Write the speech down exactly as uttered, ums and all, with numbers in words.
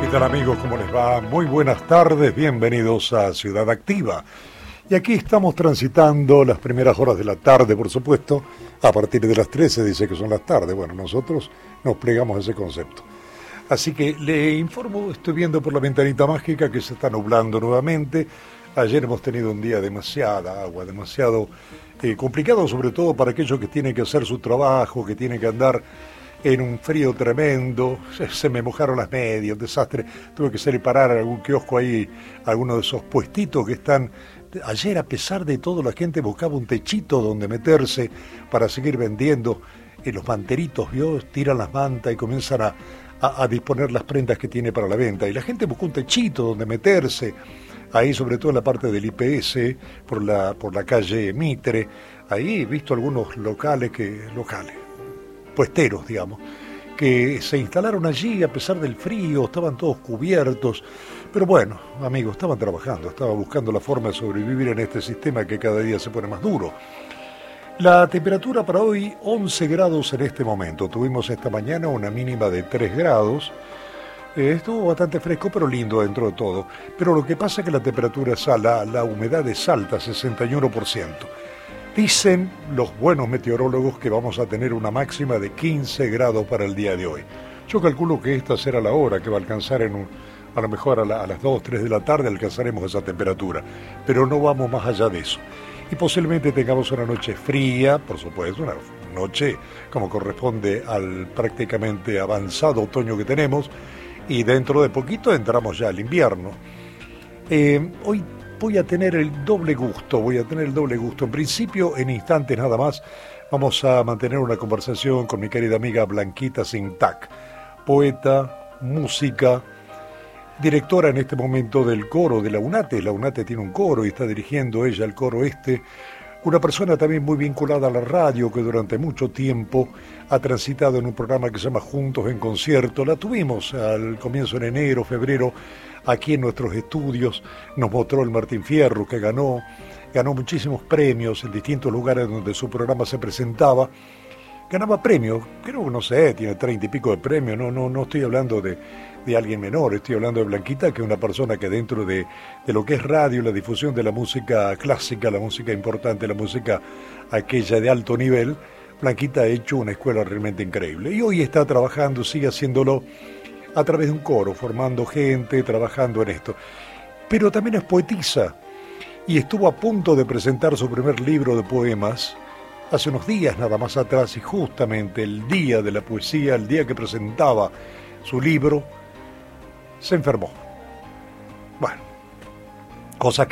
tal amigos? ¿Cómo les va? Muy buenas tardes, bienvenidos a Ciudad Activa. Y aquí estamos transitando las primeras horas de la tarde, por supuesto. A partir de las trece dice que son las tardes. Bueno, nosotros nos plegamos a ese concepto. Así que le informo, estoy viendo por la ventanita mágica que se está nublando nuevamente. Ayer hemos tenido un día demasiada agua, demasiado eh, complicado, sobre todo para aquellos que tienen que hacer su trabajo, que tienen que andar en un frío tremendo. Se, se me mojaron las medias, un desastre. Tuve que salir a parar a algún kiosco ahí, alguno de esos puestitos que están. Ayer, a pesar de todo, la gente buscaba un techito donde meterse para seguir vendiendo. Eh, los manteritos, ¿vio? Tiran las mantas y comienzan a, a, a disponer las prendas que tiene para la venta. Y la gente buscó un techito donde meterse. Ahí, sobre todo en la parte del I P S, por la, por la calle Mitre. Ahí he visto algunos locales que... locales. puesteros, digamos, que se instalaron allí a pesar del frío, estaban todos cubiertos, pero bueno, amigos, estaban trabajando, estaban buscando la forma de sobrevivir en este sistema que cada día se pone más duro. La temperatura para hoy, once grados en este momento. Tuvimos esta mañana una mínima de tres grados, eh, estuvo bastante fresco, pero lindo dentro de todo. Pero lo que pasa es que la temperatura es alta, la humedad es alta, sesenta y uno por ciento. Dicen los buenos meteorólogos que vamos a tener una máxima de quince grados para el día de hoy. Yo calculo que esta será la hora que va a alcanzar en un, a lo mejor a, la, a las dos, tres de la tarde alcanzaremos esa temperatura, pero no vamos más allá de eso. Y posiblemente tengamos una noche fría, por supuesto, una noche como corresponde al prácticamente avanzado otoño que tenemos, y dentro de poquito entramos ya al invierno. Eh, hoy Voy a tener el doble gusto, voy a tener el doble gusto. En principio, en instantes nada más, vamos a mantener una conversación con mi querida amiga Blanquita Sintac, poeta, música, directora en este momento del coro de la UNATE. La UNATE tiene un coro y está dirigiendo ella el coro este. Una persona también muy vinculada a la radio que durante mucho tiempo ha transitado en un programa que se llama Juntos en Concierto. La tuvimos al comienzo en enero, febrero, aquí en nuestros estudios. Nos mostró el Martín Fierro, que ganó, ganó muchísimos premios en distintos lugares donde su programa se presentaba. Ganaba premios, creo que no sé, tiene treinta y pico de premios, no, no, no estoy hablando de, de alguien menor, estoy hablando de Blanquita, que es una persona que dentro de, de lo que es radio, la difusión de la música clásica, la música importante, la música aquella de alto nivel, Blanquita ha hecho una escuela realmente increíble. Y hoy está trabajando, sigue haciéndolo a través de un coro, formando gente, trabajando en esto. Pero también es poetisa y estuvo a punto de presentar su primer libro de poemas hace unos días nada más atrás, y justamente el día de la poesía, el día que presentaba su libro, se enfermó. Bueno, cosas